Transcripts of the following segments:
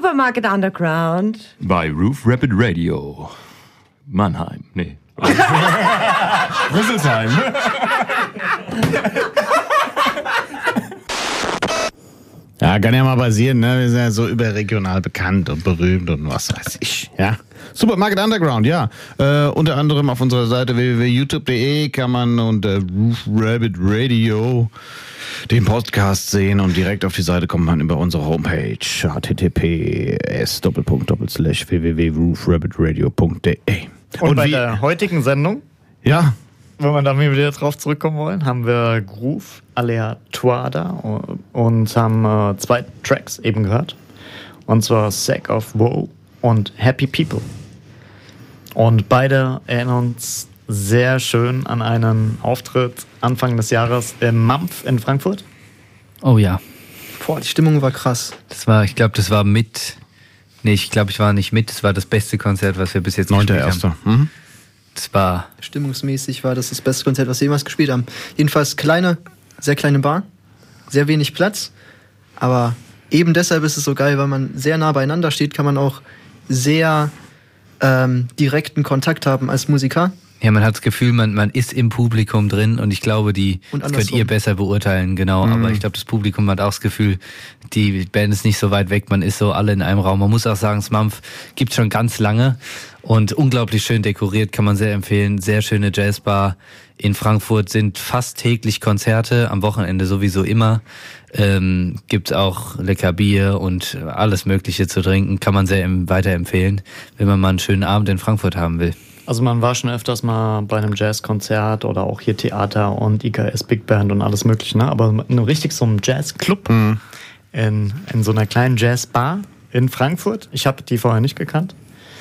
Supermarket Underground. Bei Roof Rapid Radio. Mannheim. Nee. Rüsselsheim. Ja, kann ja mal passieren, ne? Wir sind ja so überregional bekannt und berühmt und was weiß ich, ja. Supermarket Underground, ja. Unter anderem auf unserer Seite www.youtube.de kann man unter Roof Rabbit Radio den Podcast sehen und direkt auf die Seite kommt man über unsere Homepage https://www.roofrabbitradio.de. Und bei der heutigen Sendung, ja, wenn wir da wieder drauf zurückkommen wollen, haben wir Groove Aleatoire da und haben 2 Tracks eben gehört. Und zwar Sack of Woe und Happy People. Und beide erinnern uns sehr schön an einen Auftritt Anfang des Jahres im Mampf in Frankfurt. Oh ja. Boah, die Stimmung war krass. Ich glaube, das war mit. Nee, ich glaube, ich war nicht mit. Das war das beste Konzert, was wir bis jetzt gespielt haben. 9.1. Mhm. Das war. Stimmungsmäßig war das beste Konzert, was wir jemals gespielt haben. Jedenfalls sehr kleine Bar, sehr wenig Platz. Aber eben deshalb ist es so geil, weil man sehr nah beieinander steht, kann man auch sehr direkten Kontakt haben als Musiker. Ja, man hat das Gefühl, man ist im Publikum drin und ich glaube, das könnt ihr besser beurteilen, genau. Aber ich glaube, das Publikum hat auch das Gefühl, die Band ist nicht so weit weg, man ist so alle in einem Raum. Man muss auch sagen, das Mampf gibt schon ganz lange und unglaublich schön dekoriert, kann man sehr empfehlen. Sehr schöne Jazzbar. In Frankfurt sind fast täglich Konzerte, am Wochenende sowieso immer. Gibt's auch lecker Bier und alles Mögliche zu trinken, kann man sehr weiterempfehlen, wenn man mal einen schönen Abend in Frankfurt haben will. Also man war schon öfters mal bei einem Jazzkonzert oder auch hier Theater und IKS Big Band und alles Mögliche, ne? Aber richtig so einem Jazzclub in so einer kleinen Jazzbar in Frankfurt. Ich habe die vorher nicht gekannt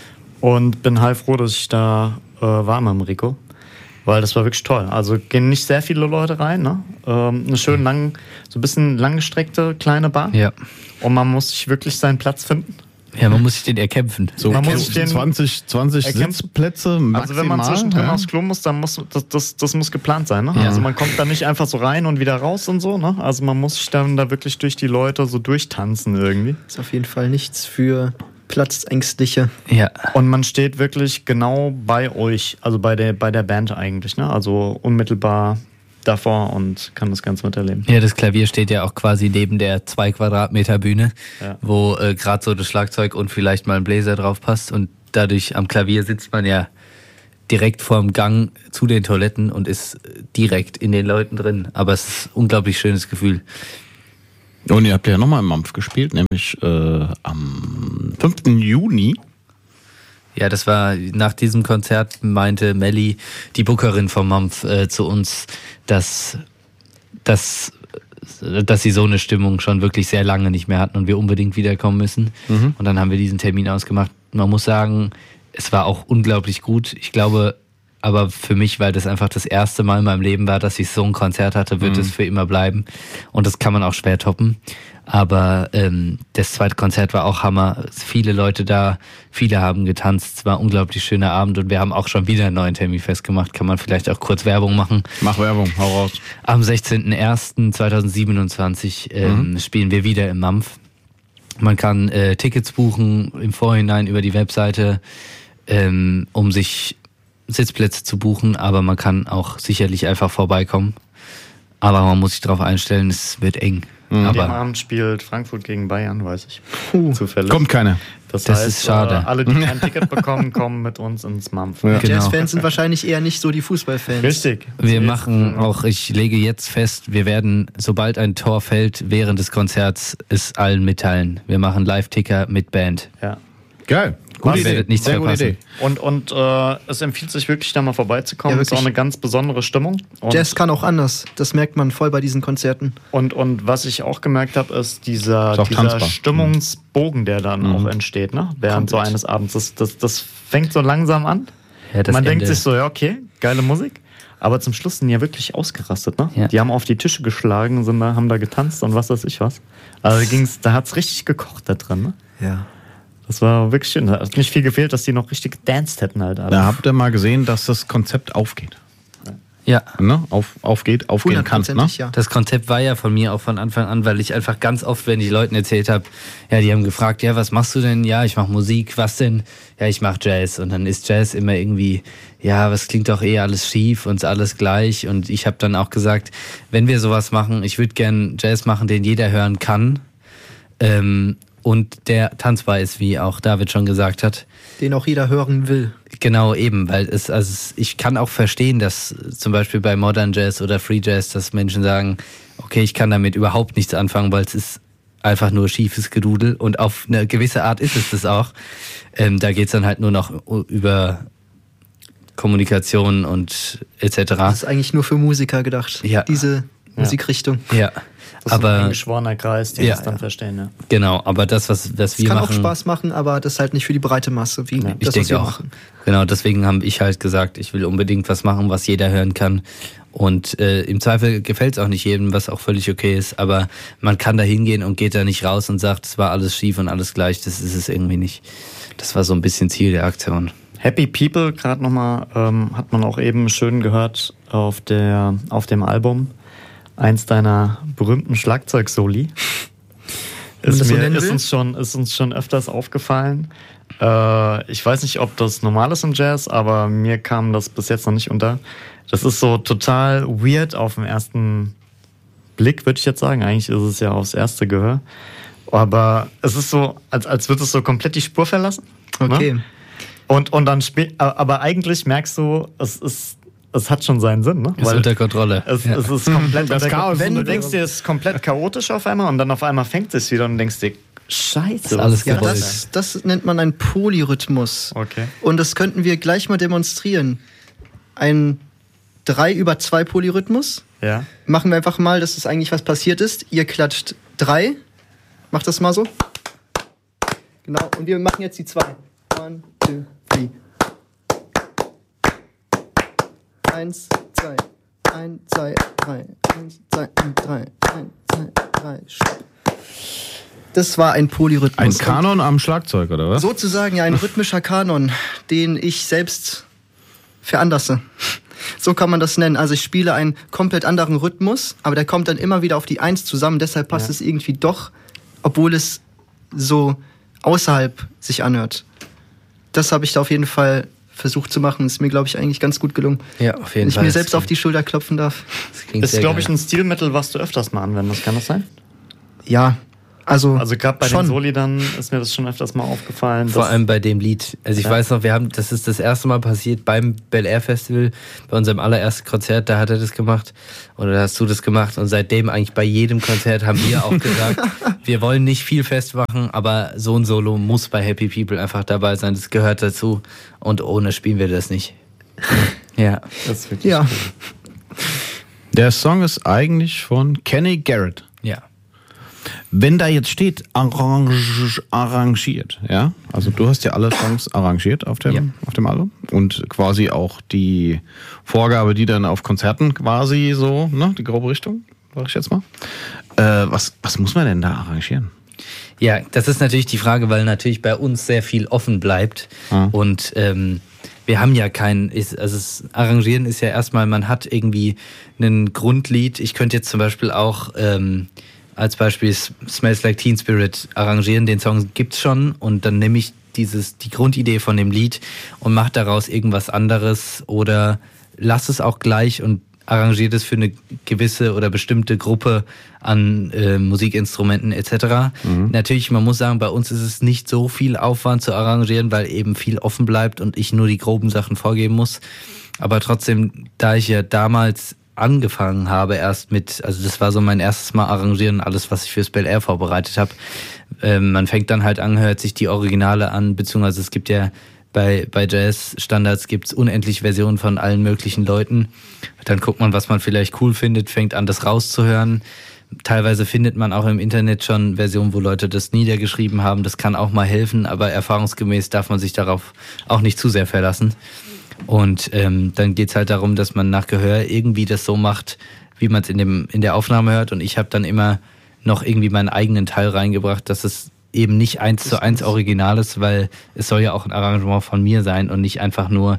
und bin heilfroh, dass ich da war mit dem Rico, weil das war wirklich toll. Also gehen nicht sehr viele Leute rein, ne? Eine schön so ein bisschen langgestreckte kleine Bar. Ja. Und man muss sich wirklich seinen Platz finden. Ja, man muss sich den erkämpfen. So man muss sich den 20 Sitzplätze maximal. Also wenn man zwischendrin aufs Klo muss, dann muss das muss geplant sein. Ne? Ja. Also man kommt da nicht einfach so rein und wieder raus und so. Ne? Also man muss sich dann da wirklich durch die Leute so durchtanzen irgendwie. Ist auf jeden Fall nichts für Platzängstliche. Ja. Und man steht wirklich genau bei euch, also bei der Band eigentlich. Ne? Also unmittelbar davor und kann das Ganze miterleben. Ja, das Klavier steht ja auch quasi neben der 2 Quadratmeter Bühne, wo gerade so das Schlagzeug und vielleicht mal ein Bläser drauf passt und dadurch am Klavier sitzt man ja direkt vorm Gang zu den Toiletten und ist direkt in den Leuten drin. Aber es ist ein unglaublich schönes Gefühl. Und ihr habt ja nochmal im Mampf gespielt, nämlich am 5. Juni. Ja, das war nach diesem Konzert, meinte Melli, die Bookerin vom Mampf, zu uns, dass sie so eine Stimmung schon wirklich sehr lange nicht mehr hatten und wir unbedingt wiederkommen müssen. Mhm. Und dann haben wir diesen Termin ausgemacht. Man muss sagen, es war auch unglaublich gut. Ich glaube, aber für mich, weil das einfach das erste Mal in meinem Leben war, dass ich so ein Konzert hatte, wird es für immer bleiben. Und das kann man auch schwer toppen. Aber das zweite Konzert war auch Hammer. Viele Leute da, viele haben getanzt. Es war ein unglaublich schöner Abend und wir haben auch schon wieder einen neuen Termin festgemacht. Kann man vielleicht auch kurz Werbung machen? Mach Werbung, hau raus. Am 16.01.2027 spielen wir wieder im Mampf. Man kann Tickets buchen im Vorhinein über die Webseite, um sich Sitzplätze zu buchen, aber man kann auch sicherlich einfach vorbeikommen. Aber man muss sich darauf einstellen, es wird eng. An dem Abend spielt Frankfurt gegen Bayern, weiß ich. Zufällig. Kommt keiner. Das heißt, ist schade. Alle, die kein Ticket bekommen, kommen mit uns ins Mampf. Ja. Genau. Jazzfans sind wahrscheinlich eher nicht so die Fußballfans. Richtig. Wir machen auch, ich lege jetzt fest, wir werden, sobald ein Tor fällt, während des Konzerts es allen mitteilen. Wir machen Live-Ticker mit Band. Ja. Geil. Gute Idee. Nichts sehr verpassen. gute Und es empfiehlt sich wirklich, da mal vorbeizukommen. Ja, ist auch eine ganz besondere Stimmung. Und Jazz kann auch anders. Das merkt man voll bei diesen Konzerten. Und was ich auch gemerkt habe, ist dieser Stimmungsbogen, der dann auch entsteht, ne? Während so eines Abends. Das fängt so langsam an. Ja, man denkt sich so, ja, okay, geile Musik. Aber zum Schluss sind die ja wirklich ausgerastet, ne? Ja. Die haben auf die Tische geschlagen, haben da getanzt und was weiß ich was. Also da hat's richtig gekocht da drin, ne? Ja. Das war wirklich schön. Da hat nicht viel gefehlt, dass die noch richtig gedanced hätten halt. Da habt ihr mal gesehen, dass das Konzept aufgeht. aufgehen kannst. Ne? Ja. Das Konzept war ja von mir auch von Anfang an, weil ich einfach ganz oft, wenn ich Leuten erzählt habe, ja, die haben gefragt, ja, was machst du denn? Ja, ich mache Musik. Was denn? Ja, ich mache Jazz. Und dann ist Jazz immer irgendwie, ja, was klingt doch alles schief und alles gleich. Und ich habe dann auch gesagt, wenn wir sowas machen, ich würde gern Jazz machen, den jeder hören kann. Und der tanzbar ist, wie auch David schon gesagt hat. Den auch jeder hören will. Genau, eben, weil ich kann auch verstehen, dass zum Beispiel bei Modern Jazz oder Free Jazz, dass Menschen sagen, okay, ich kann damit überhaupt nichts anfangen, weil es ist einfach nur schiefes Gedudel und auf eine gewisse Art ist es das auch. Da geht's dann halt nur noch über Kommunikation und etc. Das ist eigentlich nur für Musiker gedacht, diese Musikrichtung. Ja. Das ist ein geschworener Kreis, die das dann verstehen. Ja. Genau, aber das, was wir machen... kann auch Spaß machen, aber das ist halt nicht für die breite Masse, wie ich denke auch. Machen. Genau, deswegen habe ich halt gesagt, ich will unbedingt was machen, was jeder hören kann. Und im Zweifel gefällt es auch nicht jedem, was auch völlig okay ist. Aber man kann da hingehen und geht da nicht raus und sagt, es war alles schief und alles gleich. Das ist es irgendwie nicht. Das war so ein bisschen Ziel der Aktion. Happy People, gerade nochmal, hat man auch eben schön gehört auf dem Album. Eins deiner berühmten Schlagzeugsoli. Ist uns schon öfters aufgefallen. Ich weiß nicht, ob das normal ist im Jazz, aber mir kam das bis jetzt noch nicht unter. Das ist so total weird auf den ersten Blick, würde ich jetzt sagen. Eigentlich ist es ja aufs erste Gehör. Aber es ist so, als würde es so komplett die Spur verlassen. Okay. Ne? Und dann aber eigentlich merkst du, es hat schon seinen Sinn, ne? Ist unter Kontrolle. Es ist komplett das Chaos. Wenn du denkst dir, es ist komplett chaotisch auf einmal und dann auf einmal fängt es wieder und denkst dir, Scheiße. Alles ja, das nennt man einen Polyrhythmus. Okay. Und das könnten wir gleich mal demonstrieren. Ein 3/2 Polyrhythmus. Ja. Machen wir einfach mal, dass es eigentlich was passiert ist. Ihr klatscht 3. Macht das mal so. Genau. Und wir machen jetzt die 2. 1, 2, 3. 1, 2, 1, 2, 3, 1, 2, 3, 1, 2, 3, stopp. Das war ein Polyrhythmus. Ein Kanon am Schlagzeug, oder was? Sozusagen ja, ein rhythmischer Kanon, den ich selbst veranlasse. So kann man das nennen. Also ich spiele einen komplett anderen Rhythmus, aber der kommt dann immer wieder auf die 1 zusammen. Deshalb passt es irgendwie doch, obwohl es so außerhalb sich anhört. Das habe ich da auf jeden Fall versucht zu machen. Ist mir, glaube ich, eigentlich ganz gut gelungen. Ja, auf jeden Wenn Fall. ich mir selbst auf die Schulter klopfen darf. Das ist, glaube ich, ein Stilmittel, was du öfters mal anwendest. Kann das sein? Ja. Also gerade bei den Soli dann ist mir das schon öfters mal aufgefallen. Vor allem bei dem Lied. Also ich weiß noch, das ist das erste Mal passiert beim Bel Air Festival, bei unserem allerersten Konzert, da hat er das gemacht oder da hast du das gemacht und seitdem eigentlich bei jedem Konzert haben wir auch gesagt, wir wollen nicht viel festmachen, aber so ein Solo muss bei Happy People einfach dabei sein, das gehört dazu und ohne spielen wir das nicht. Ja. Das ist wirklich cool. Der Song ist eigentlich von Kenny Garrett. Ja. Wenn da jetzt steht, arrangiert, ja, also du hast ja alle Songs arrangiert auf dem Album und quasi auch die Vorgabe, die dann auf Konzerten quasi so, ne, die grobe Richtung, sag ich jetzt mal. Was muss man denn da arrangieren? Ja, das ist natürlich die Frage, weil natürlich bei uns sehr viel offen bleibt und wir haben ja Arrangieren ist ja erstmal, man hat irgendwie ein Grundlied. Ich könnte jetzt zum Beispiel auch als Beispiel Smells Like Teen Spirit arrangieren, den Song gibt's schon und dann nehme ich die Grundidee von dem Lied und mache daraus irgendwas anderes oder lass es auch gleich und arrangiert es für eine gewisse oder bestimmte Gruppe an Musikinstrumenten etc. Natürlich, man muss sagen, bei uns ist es nicht so viel Aufwand zu arrangieren, weil eben viel offen bleibt und ich nur die groben Sachen vorgeben muss. Aber trotzdem, da ich ja damals angefangen habe erst also das war so mein erstes Mal arrangieren, alles, was ich fürs Bel Air vorbereitet habe. Man fängt dann halt an, hört sich die Originale an, beziehungsweise es gibt ja bei Jazz-Standards gibt's unendlich Versionen von allen möglichen Leuten. Dann guckt man, was man vielleicht cool findet, fängt an, das rauszuhören. Teilweise findet man auch im Internet schon Versionen, wo Leute das niedergeschrieben haben. Das kann auch mal helfen, aber erfahrungsgemäß darf man sich darauf auch nicht zu sehr verlassen. Und dann geht's halt darum, dass man nach Gehör irgendwie das so macht, wie man es in der Aufnahme hört. Und ich habe dann immer noch irgendwie meinen eigenen Teil reingebracht, dass es eben nicht 1:1 Original ist, weil es soll ja auch ein Arrangement von mir sein und nicht einfach nur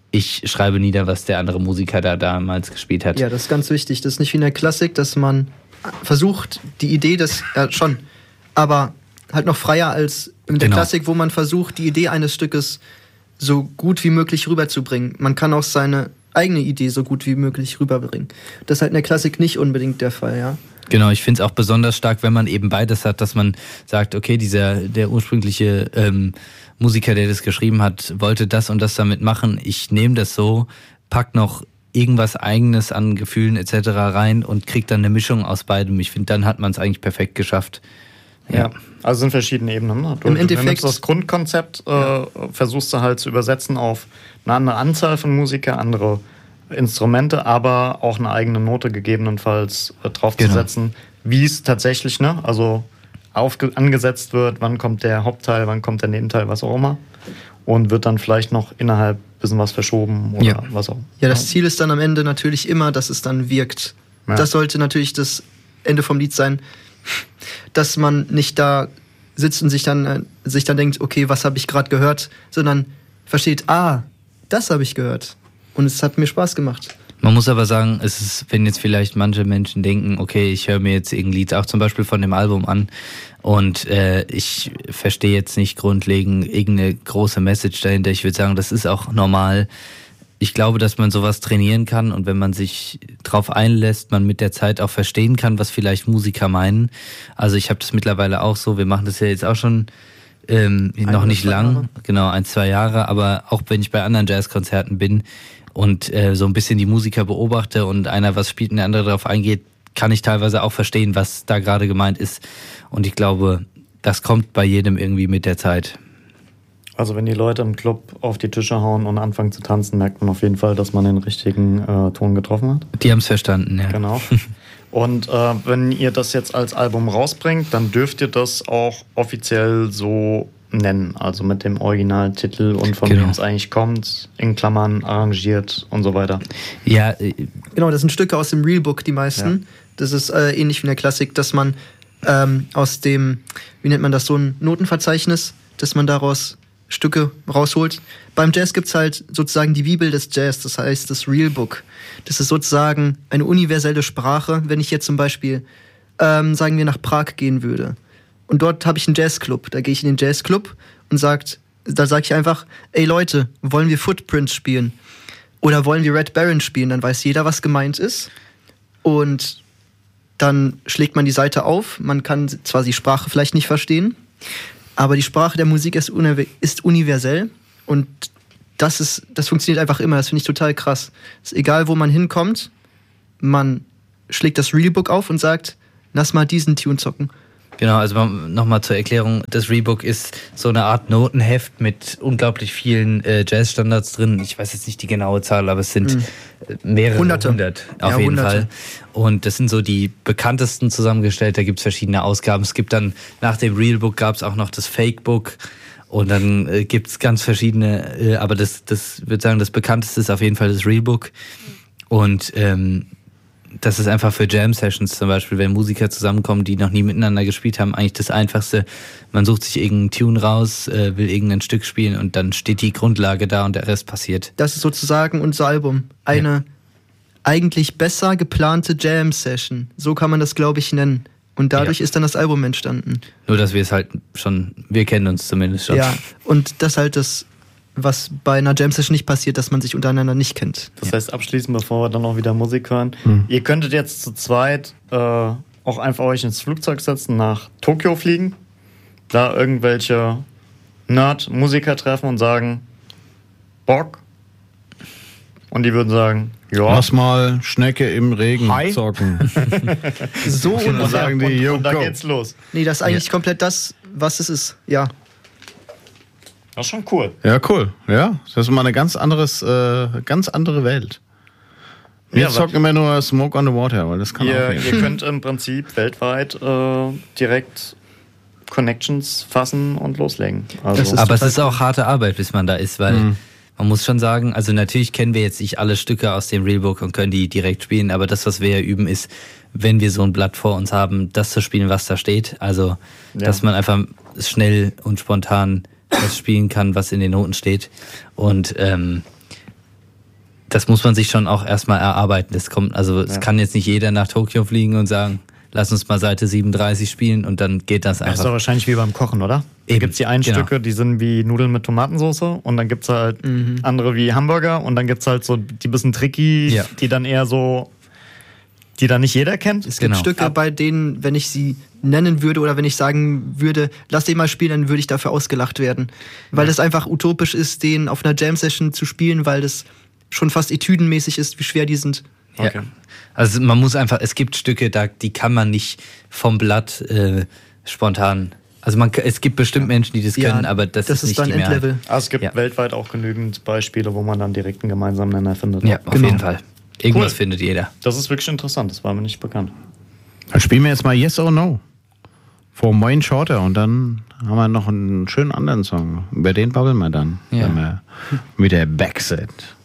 ich schreibe nieder, was der andere Musiker da damals gespielt hat. Ja, das ist ganz wichtig. Das ist nicht wie in der Klassik, dass man versucht, die Idee schon, aber halt noch freier als in der Klassik, wo man versucht, die Idee eines Stückes so gut wie möglich rüberzubringen. Man kann auch seine eigene Idee so gut wie möglich rüberbringen. Das ist halt in der Klassik nicht unbedingt der Fall, ja. Genau, ich finde es auch besonders stark, wenn man eben beides hat, dass man sagt, okay, der ursprüngliche Musiker, der das geschrieben hat, wollte das und das damit machen. Ich nehme das so, pack noch irgendwas Eigenes an Gefühlen etc. rein und krieg dann eine Mischung aus beidem. Ich finde, dann hat man es eigentlich perfekt geschafft. Ja, also sind verschiedene Ebenen. Ne? Im Endeffekt das Grundkonzept versuchst du halt zu übersetzen auf eine andere Anzahl von Musiker, andere Instrumente, aber auch eine eigene Note gegebenenfalls draufzusetzen, wie es tatsächlich, ne, also angesetzt wird, wann kommt der Hauptteil, wann kommt der Nebenteil, was auch immer. Und wird dann vielleicht noch innerhalb ein bisschen was verschoben oder was auch. Ja, das Ziel ist dann am Ende natürlich immer, dass es dann wirkt. Ja. Das sollte natürlich das Ende vom Lied sein, dass man nicht da sitzt und sich dann denkt, okay, was habe ich gerade gehört, sondern versteht, das habe ich gehört. Und es hat mir Spaß gemacht. Man muss aber sagen, es ist, wenn jetzt vielleicht manche Menschen denken, okay, ich höre mir jetzt irgendein Lied auch zum Beispiel von dem Album an und ich verstehe jetzt nicht grundlegend irgendeine große Message dahinter. Ich würde sagen, das ist auch normal. Ich glaube, dass man sowas trainieren kann und wenn man sich drauf einlässt, man mit der Zeit auch verstehen kann, was vielleicht Musiker meinen. Also ich habe das mittlerweile auch so, wir machen das ja jetzt auch schon noch nicht lang, genau, 1-2 Jahre, aber auch wenn ich bei anderen Jazzkonzerten bin und so ein bisschen die Musiker beobachte und einer was spielt und der andere darauf eingeht, kann ich teilweise auch verstehen, was da gerade gemeint ist. Und ich glaube, das kommt bei jedem irgendwie mit der Zeit. Also wenn die Leute im Club auf die Tische hauen und anfangen zu tanzen, merkt man auf jeden Fall, dass man den richtigen Ton getroffen hat. Die haben es verstanden, ja. Genau. Und wenn ihr das jetzt als Album rausbringt, dann dürft ihr das auch offiziell so nennen. Also mit dem Originaltitel und von wem es eigentlich kommt, in Klammern, arrangiert und so weiter. Ja. Genau, das sind Stücke aus dem Realbook, die meisten. Ja. Das ist ähnlich wie in der Klassik, dass man aus dem, wie nennt man das, so ein Notenverzeichnis, dass man daraus Stücke rausholt. Beim Jazz gibt's halt sozusagen die Bibel des Jazz, das heißt das Realbook. Das ist sozusagen eine universelle Sprache. Wenn ich jetzt zum Beispiel, sagen wir, nach Prag gehen würde und dort habe ich einen Jazzclub, da gehe ich in den Jazzclub und da sage ich einfach, ey Leute, wollen wir Footprints spielen? Oder wollen wir Red Baron spielen? Dann weiß jeder, was gemeint ist. Und dann schlägt man die Seite auf. Man kann zwar die Sprache vielleicht nicht verstehen, aber die Sprache der Musik ist universell und das funktioniert einfach immer. Das finde ich total krass. Ist egal, wo man hinkommt, man schlägt das Realbook auf und sagt, lass mal diesen Tune zocken. Genau, also nochmal zur Erklärung, das Realbook ist so eine Art Notenheft mit unglaublich vielen Jazzstandards drin. Ich weiß jetzt nicht die genaue Zahl, aber es sind mehrere hundert auf jeden Fall. Und das sind so die bekanntesten zusammengestellt, da gibt es verschiedene Ausgaben. Es gibt dann, nach dem Realbook gab es auch noch das Fakebook und dann gibt es ganz verschiedene, aber das würde sagen, das bekannteste ist auf jeden Fall das Realbook. Und das ist einfach für Jam-Sessions zum Beispiel, wenn Musiker zusammenkommen, die noch nie miteinander gespielt haben, eigentlich das Einfachste. Man sucht sich irgendeinen Tune raus, will irgendein Stück spielen und dann steht die Grundlage da und der Rest passiert. Das ist sozusagen unser Album. Eine eigentlich besser geplante Jam-Session. So kann man das, glaube ich, nennen. Und dadurch ist dann das Album entstanden. Nur, dass wir es halt schon, wir kennen uns zumindest schon. Ja, und das halt das, was bei einer Jam-Session nicht passiert, dass man sich untereinander nicht kennt. Das heißt, abschließend, bevor wir dann auch wieder Musik hören, ihr könntet jetzt zu zweit auch einfach euch ins Flugzeug setzen, nach Tokio fliegen, da irgendwelche Nerd-Musiker treffen und sagen, Bock? Und die würden sagen, ja. Lass mal Schnecke im Regen zocken. So und sagen die, und da geht's los. Nee, das ist eigentlich komplett das, was es ist, ja. Das ist schon cool. Ja, cool. Ja, das ist mal eine ganz andere Welt. Wir zocken immer nur Smoke on the Water, weil das kann auch nicht. Ihr könnt im Prinzip weltweit direkt Connections fassen und loslegen. Also. Aber es ist auch harte Arbeit, bis man da ist, weil man muss schon sagen, also natürlich kennen wir jetzt nicht alle Stücke aus dem Realbook und können die direkt spielen, aber das, was wir ja üben, ist, wenn wir so ein Blatt vor uns haben, das zu spielen, was da steht. Also, dass man einfach schnell und spontan das spielen kann, was in den Noten steht. Und das muss man sich schon auch erstmal erarbeiten. Es kann jetzt nicht jeder nach Tokio fliegen und sagen, lass uns mal Seite 37 spielen und dann geht das einfach. Das ist doch wahrscheinlich wie beim Kochen, oder? Da gibt es die einen Stücke, die sind wie Nudeln mit Tomatensauce und dann gibt es halt andere wie Hamburger und dann gibt es halt so die bisschen tricky, die dann eher so, die dann nicht jeder kennt. Es gibt Stücke, bei denen, wenn ich sie nennen würde oder wenn ich sagen würde, lass den mal spielen, dann würde ich dafür ausgelacht werden. Weil es einfach utopisch ist, den auf einer Jam-Session zu spielen, weil das schon fast etüdenmäßig ist, wie schwer die sind. Okay. Ja. Also man muss einfach, es gibt Stücke, die kann man nicht vom Blatt spontan. Also es gibt bestimmt Menschen, die das können, aber das ist nicht dann die Mehrheit. Endlevel. Also es gibt weltweit auch genügend Beispiele, wo man dann direkt einen gemeinsamen Nenner findet. Ja, auf jeden Fall. Irgendwas findet jeder. Das ist wirklich interessant, das war mir nicht bekannt. Dann spielen wir jetzt mal Yes or No vor Moin Shorter und dann haben wir noch einen schönen anderen Song. Über den babbeln wir dann, wenn wir wieder back sind.